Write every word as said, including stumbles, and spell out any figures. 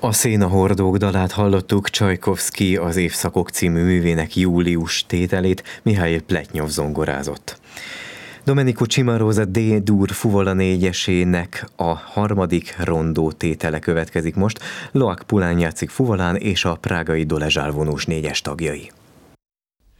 A Szénahordók dalát hallottuk, Csajkovszky az Évszakok című művének július tételét, Mihály Pletnyov zongorázott. Domenico Cimarosa D-dur fuvola négyesének a harmadik rondó tétele következik most, Loak Pulán játszik fuvolán és a prágai Dolezsál vonós négyes tagjai.